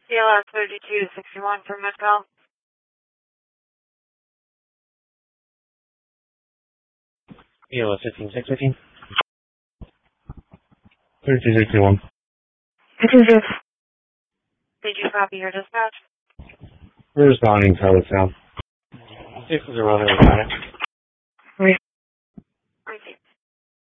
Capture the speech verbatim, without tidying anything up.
C L S thirty-two sixty-one for Midco. C L S fifteen six fifteen. thirty-two sixty-one. Did you copy your dispatch? We're responding to Charlottetown. Six is a runner.